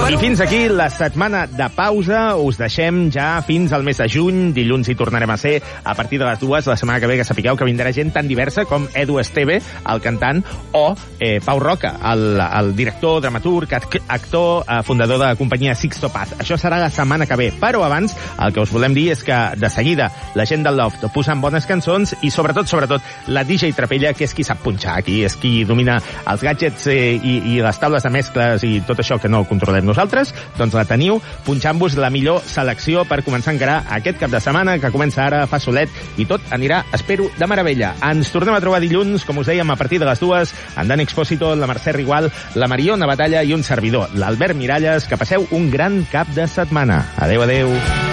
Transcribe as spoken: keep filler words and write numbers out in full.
I fins aquí la setmana de pausa. Us deixem ja fins al mes de juny. Dilluns hi tornarem a ser a partir de les dues. La setmana que ve, que sapigueu que vindrà gent tan diversa com Edu Esteve, el cantant, o eh, Pau Roca, el, el director, dramaturg, actor, eh, fundador de la companyia Sixto Paz. Això serà la setmana que ve. Però abans, el que us volem dir és que de seguida la gent del Loft posant bones cançons i sobretot, sobretot, la D J Trapella, que és qui sap punxar aquí, és qui domina els gadgets eh, i, i les taules de mescles i tot això que no controlem nosaltres, doncs la teniu punxant-vos la millor selecció per començar a encarar aquest cap de setmana, que comença ara, fa solet, i tot anirà, espero, de meravella. Ens tornem a trobar dilluns, com us dèiem, a partir de les dues, en Dani Expósito, la Mercè Rigual, la Mariona Batalla i un servidor, l'Albert Miralles. Que passeu un gran cap de setmana. Adéu, adéu.